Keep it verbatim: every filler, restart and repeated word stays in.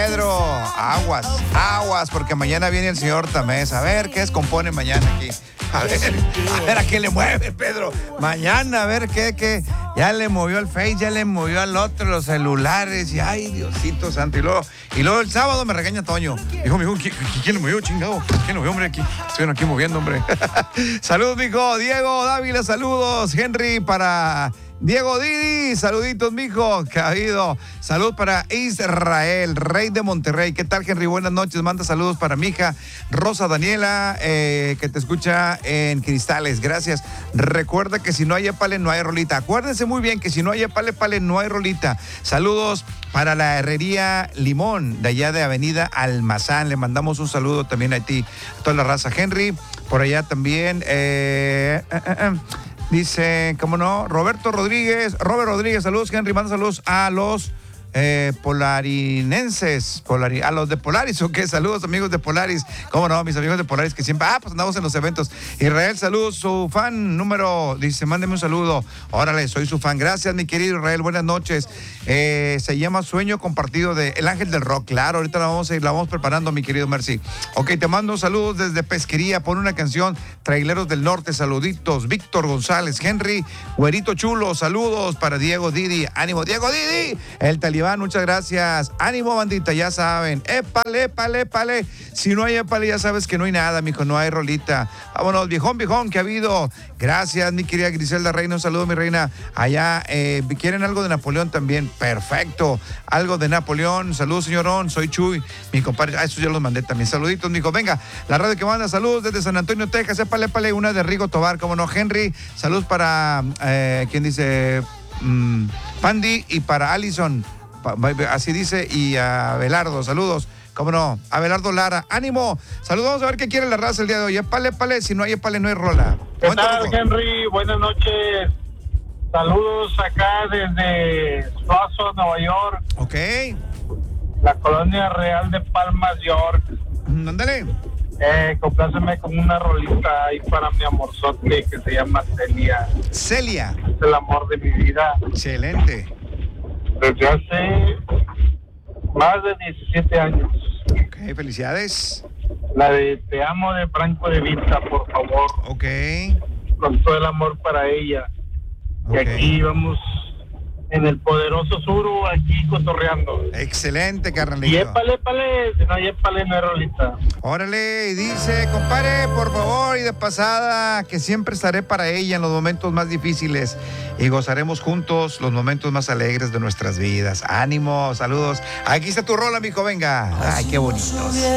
Pedro, aguas, aguas, porque mañana viene el señor Tamés. A ver qué descompone mañana aquí. A ver, a ver a qué le mueve, Pedro. Mañana, a ver qué, qué. Ya le movió el Face, ya le movió al otro los celulares. Y ay, Diosito santo. Y luego, y luego el sábado me regaña Toño. Dijo, mijo, ¿quién, ¿quién le movió, chingado? ¿Quién le movió, hombre, aquí? Estoy aquí moviendo, hombre. Saludos, mijo. Diego Dávila, saludos. Henry para Diego Didi, saluditos, mijo, que ha habido. Salud para Israel, rey de Monterrey. ¿Qué tal, Henry? Buenas noches. Manda saludos para mi hija Rosa Daniela, eh, que te escucha en Cristales. Gracias. Recuerda que si no hay épale, no hay rolita. Acuérdense muy bien que si no hay épale, pale, no hay rolita. Saludos para la herrería Limón, de allá de Avenida Almazán. Le mandamos un saludo también a ti, a toda la raza. Henry, por allá también. Eh, eh, eh, eh. Dice, ¿cómo no? Roberto Rodríguez, Robert Rodríguez, saludos, Henry, manda saludos a los eh, polarinenses, Polari, a los de Polaris, ¿o qué? Saludos, amigos de Polaris, ¿cómo no? Mis amigos de Polaris que siempre, ah, pues andamos en los eventos. Israel, saludos, su fan número, dice, mándeme un saludo. Órale, soy su fan. Gracias, mi querido Israel, buenas noches. Eh, se llama Sueño Compartido de El Ángel del Rock, claro, ahorita la vamos a ir, la vamos preparando, mi querido Mercy. Ok, te mando saludos desde Pesquería, pon una canción, Traileros del Norte, saluditos, Víctor González, Henry, Güerito Chulo, saludos para Diego Didi, ánimo, Diego Didi, el Talibán, muchas gracias, ánimo, bandita, ya saben, épale, épale, épale, si no hay épale, ya sabes que no hay nada, mijo, no hay rolita, vámonos, viejón, viejón, que ha habido, gracias, mi querida Griselda Reina, un saludo, mi reina, allá, eh, ¿quieren algo de Napoleón también? Perfecto, algo de Napoleón, saludos, señorón, soy Chuy, mi compadre, ah, eso ya los mandé también, saluditos, mijo, venga, la radio que manda, saludos desde San Antonio, Texas, épale, épale, una de Rigo Tobar, como no, Henry, saludos para, eh, ¿quién dice? Mm, Pandi y para Allison, pa, así dice, y a Belardo, saludos. ¿Cómo no? Abelardo Lara, ánimo. Saludos, vamos a ver qué quiere la raza el día de hoy. Épale, épale, si no hay épale, no hay rola. ¿Qué tal, Henry? Buenas noches. Saludos acá desde Suazo, Nueva York. Ok. La colonia real de Palmas, York. Ándale. Eh, compláceme con una rolita ahí para mi amorzote que se llama Celia. Celia. Es el amor de mi vida. Excelente. Desde hace más de diecisiete años. Ok, felicidades. La de Te amo de Franco de Vita, por favor. Ok. Con todo el amor para ella. Y okay. aquí vamos en el poderoso Suru, aquí cotorreando. Excelente, carnalito. Y épale, épale, si no hay épale, no hay rolita. Órale, y dice, compadre, por favor, y de pasada, que siempre estaré para ella en los momentos más difíciles y gozaremos juntos los momentos más alegres de nuestras vidas. Ánimo, saludos. Aquí está tu rola, mijo, venga. Ay, qué bonito.